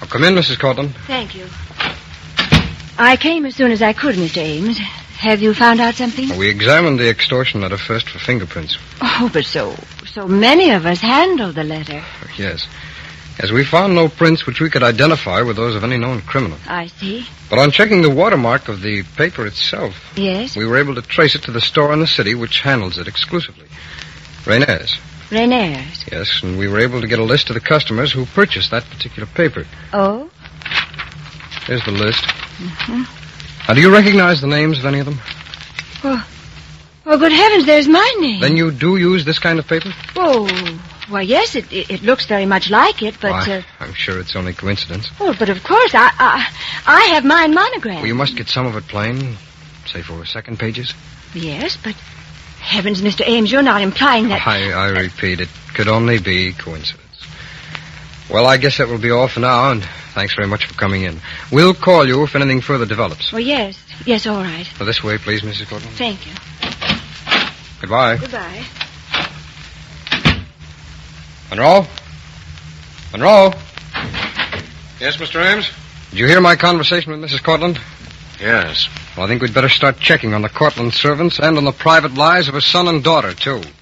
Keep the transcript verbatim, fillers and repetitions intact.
Come in, Missus Cortland. Thank you. I came as soon as I could, Mister Ames. Have you found out something? We examined the extortion letter first for fingerprints. Oh, but so so many of us handled the letter. Yes. As we found no prints which we could identify with those of any known criminal. I see. But on checking the watermark of the paper itself... Yes? We were able to trace it to the store in the city which handles it exclusively. Rainier's. Rainier's? Yes, and we were able to get a list of the customers who purchased that particular paper. Oh? Here's the list. Mm-hmm. Now, do you recognize the names of any of them? Oh, oh, good heavens, there's my name. Then you do use this kind of paper? Oh, well, yes, it it, it looks very much like it, but... Why, uh, I'm sure it's only coincidence. Oh, but of course, I, I I have mine monogrammed. Well, you must get some of it plain, say for second pages. Yes, but... Heavens, Mister Ames, you're not implying that... I, I repeat, it could only be coincidence. Well, I guess that will be all for now, and thanks very much for coming in. We'll call you if anything further develops. Oh, yes. Yes, all right. Well, this way, please, Missus Cortland. Thank you. Goodbye. Goodbye. Monroe? Monroe? Yes, Mister Ames? Did you hear my conversation with Missus Cortland? Yes. Well, I think we'd better start checking on the Cortland servants and on the private lives of her son and daughter, too.